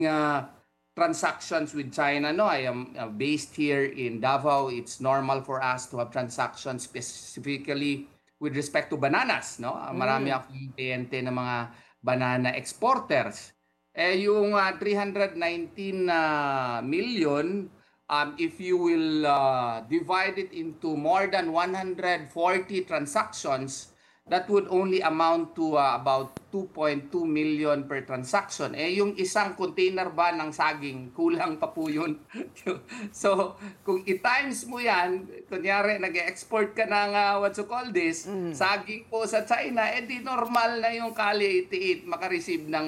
transactions with China. No, I am based here in Davao. It's normal for us to have transactions specifically with respect to bananas. No, marami akong kliyente ng mga banana exporters. Yung 319 million, if you will divide it into more than 140 transactions, that would only amount to about 2.2 million per transaction. Yung isang container ba ng saging, kulang pa po yun. So, kung i-times mo yan, kunyari, nag-export ka ng, what you call this, saging po sa China, di normal na yung Kali 88 makareceive ng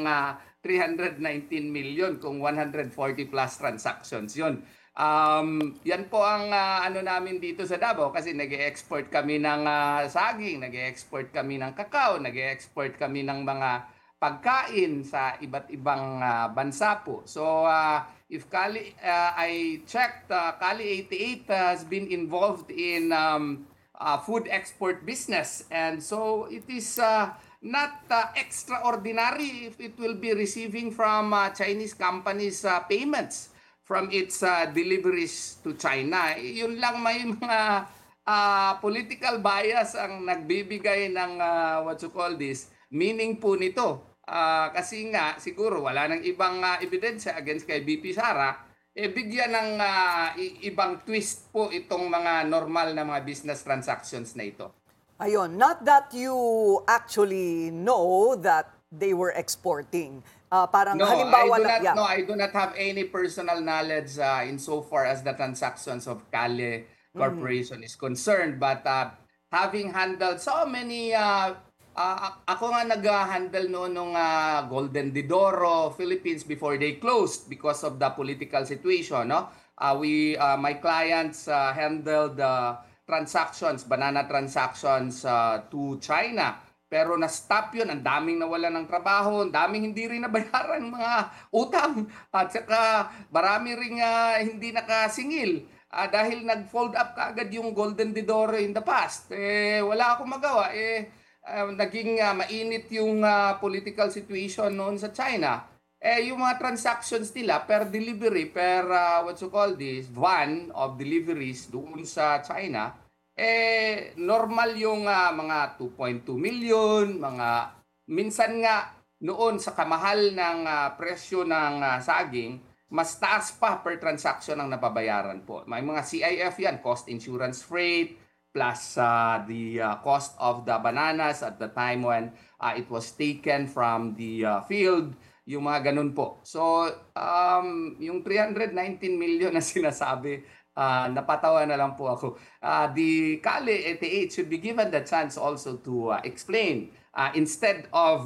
319 million kung 140 plus transactions yun. Yan po ang ano namin dito sa Davao kasi nag-export kami ng saging, nag-export kami ng kakao, nag-export kami ng mga pagkain sa iba't ibang bansa po. So if Kali, I checked, Kali 88 has been involved in food export business, and so it is not extraordinary if it will be receiving from Chinese companies payments from its deliveries to China. Yun lang, may mga political bias ang nagbibigay ng what you call this, meaning po nito. Kasi nga, siguro wala nang ibang ebidensya against kay BP Sara, bigyan ng ibang twist po itong mga normal na mga business transactions na ito. Ayun, not that you actually know that they were exporting. Parang No, halimbawa I do not have any personal knowledge in so far as the transactions of Kale Corporation is concerned. But having handled so many, ako nga nag-handle noon ng Golden Didoro Philippines before they closed because of the political situation. No, my clients handled transactions, banana transactions to China. Pero na-stop yun, ang daming nawala ng trabaho, ang daming hindi rin nabayaran mga utang, at saka marami rin hindi nakasingil dahil nag-fold up kaagad yung Golden Didoro in the past. Wala akong magawa. Naging mainit yung political situation noon sa China. Yung mga transactions nila per delivery, per what you call this, van of deliveries doon sa China, normal yung mga 2.2 million, mga minsan nga noon sa kamahal ng presyo ng saging, mas taas pa per transaction ang nababayaran po. May mga CIF yan, cost insurance freight, plus the cost of the bananas at the time when it was taken from the field, yung mga ganun po. So, yung 319 million na sinasabi, napatawa na lang po ako. The Kali 88 should be given the chance also to explain instead of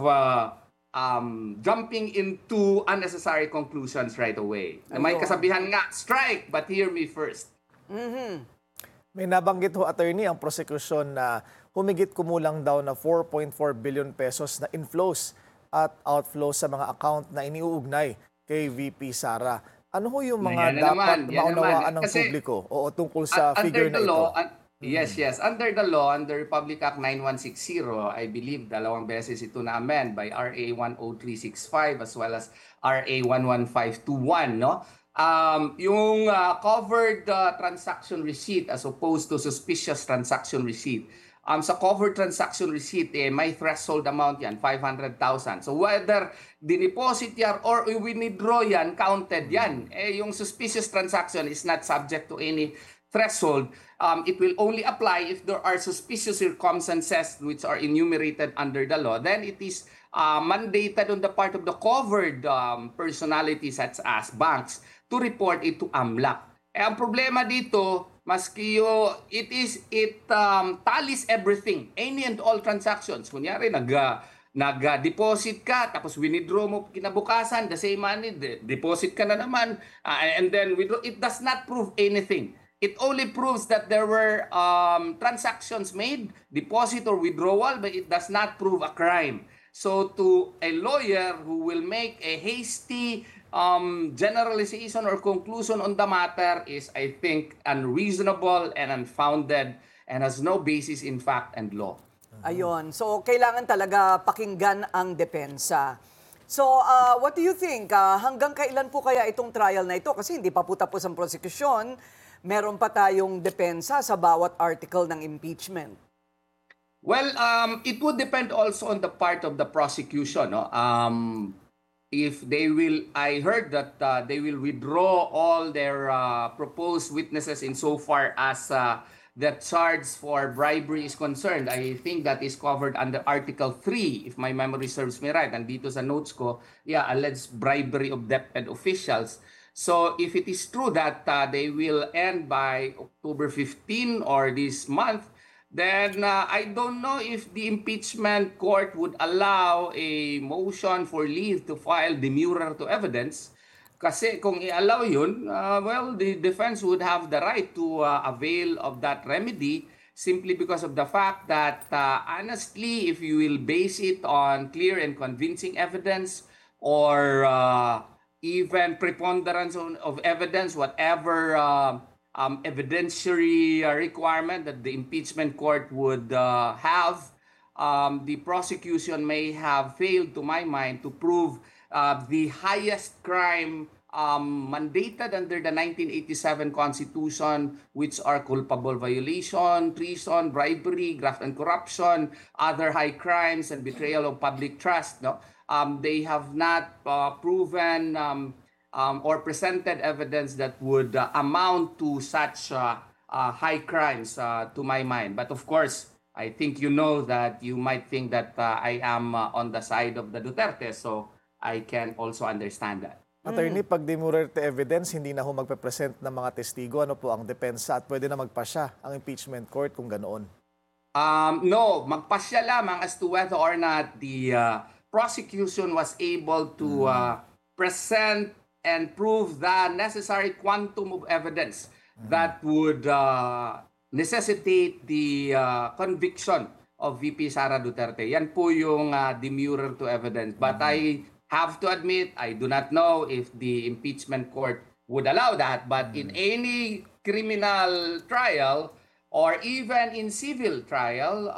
jumping into unnecessary conclusions right away. May kasabihan nga, strike, but hear me first. May nabanggit ho, attorney, ang prosecution na humigit kumulang daw na 4.4 billion pesos na inflows at outflows sa mga account na iniuugnay kay VP Sara. Ano ho yung mga dapat maunawaan ng publiko o tungkol sa figure na ito? Yes. Under the law, under Republic Act 9160, I believe 2 beses ito na-amend by RA 10365 as well as RA 11521, no? Yung covered transaction receipt as opposed to suspicious transaction receipt. Sa covered transaction receipt, may threshold amount yan, 500,000. So whether dineposit yan or withdraw yan, counted yan. Yung suspicious transaction is not subject to any threshold. It will only apply if there are suspicious circumstances which are enumerated under the law. Then it is mandated on the part of the covered personalities such as banks to report it to AMLAC. Ang problema dito, maski it tallies everything, any and all transactions. Kunyari, nag-deposit ka, tapos withdraw mo kinabukasan, the same money, deposit ka na naman, and then withdraw. It does not prove anything. It only proves that there were transactions made, deposit or withdrawal, but it does not prove a crime. So to a lawyer who will make a hasty generalization or conclusion on the matter is, I think, unreasonable and unfounded and has no basis in fact and law. Ayun. So, kailangan talaga pakinggan ang depensa. So, what do you think? Hanggang kailan po kaya itong trial na ito? Kasi hindi pa po tapos ang prosekusyon. Meron pa tayong depensa sa bawat article ng impeachment. Well, it would depend also on the part of the prosecution. No? If they will, I heard that they will withdraw all their proposed witnesses insofar as the charge for bribery is concerned. I think that is covered under Article 3, if my memory serves me right. Andito sa notes ko, alleged bribery of elected officials. So if it is true that they will end by October 15 or this month, then I don't know if the impeachment court would allow a motion for leave to file demurrer to evidence. Kasi kung i-allow yun, well, the defense would have the right to avail of that remedy simply because of the fact that, honestly, if you will base it on clear and convincing evidence or even preponderance of evidence, whatever evidentiary requirement that the impeachment court would have, the prosecution may have failed, to my mind, to prove the highest crime mandated under the 1987 Constitution, which are culpable violation, treason, bribery, graft and corruption, other high crimes, and betrayal of public trust. No? They have not proven or presented evidence that would amount to such high crimes, to my mind. But of course, I think you know that you might think that I am on the side of the Duterte, so I can also understand that. Attorney, pag demurrer to evidence, hindi na ho magpe-present ng mga testigo. Ano po ang depensa at pwede na magpasya ang impeachment court kung ganoon? No, magpasya lamang as to whether or not the prosecution was able to present and prove the necessary quantum of evidence that would necessitate the conviction of VP Sara Duterte. Yan po yung demurrer to evidence. But I have to admit, I do not know if the impeachment court would allow that. But in any criminal trial or even in civil trial,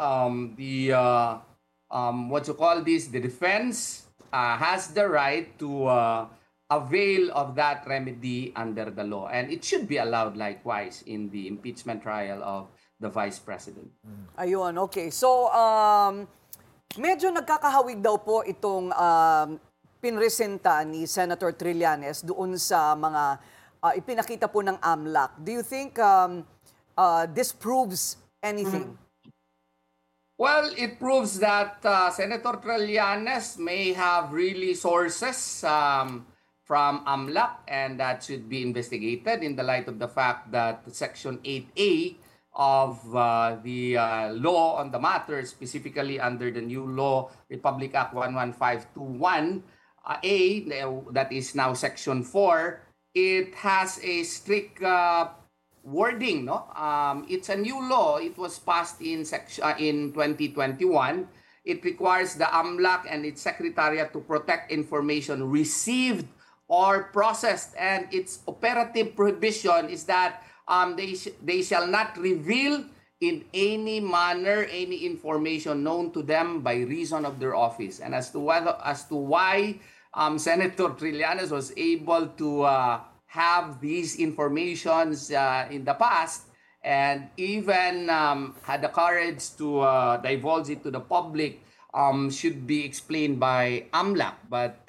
the defense has the right to avail of that remedy under the law. And it should be allowed likewise in the impeachment trial of the Vice President. Ayun, okay. So, medyo nagkakahawig daw po itong pinresenta ni Senator Trillanes doon sa mga ipinakita po ng AMLAC. Do you think this proves anything? Well, it proves that Senator Trillanes may have really sources from AMLAC, and that should be investigated in the light of the fact that Section 8A of the law on the matter, specifically under the new law, Republic Act 11521, that is now Section 4, it has a strict wording. No, it's a new law. It was passed in 2021. It requires the AMLAC and its secretariat to protect information received or processed, and its operative prohibition is that they shall not reveal in any manner any information known to them by reason of their office. And as to why Senator Trillanes was able to have these informations in the past and even had the courage to divulge it to the public should be explained by AMLAC. But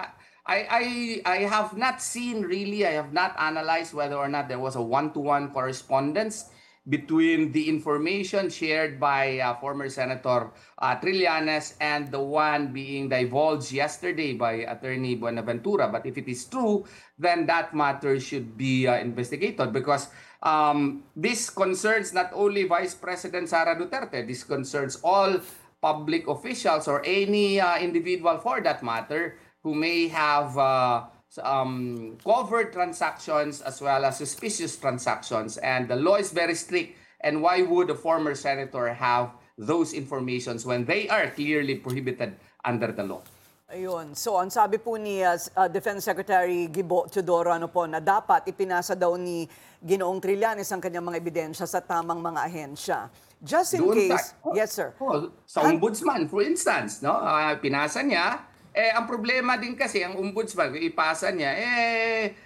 I have not seen really, I have not analyzed whether or not there was a one-to-one correspondence between the information shared by former Senator Trillanes and the one being divulged yesterday by Attorney Buenaventura. But if it is true, then that matter should be investigated, because this concerns not only Vice President Sara Duterte, this concerns all public officials or any individual for that matter who may have covert transactions as well as suspicious transactions. And the law is very strict. And why would a former senator have those informations when they are clearly prohibited under the law? Ayun. So, ang sabi po ni Defense Secretary Gibo Teodoro na dapat ipinasa daw ni Ginoong Trillanes ang kanyang mga ebidensya sa tamang mga ahensya. Just in case, yes sir. Sa ombudsman, for instance, no? Pinasa niya. ang problema din kasi, ang ombudsman, kung ipasa niya,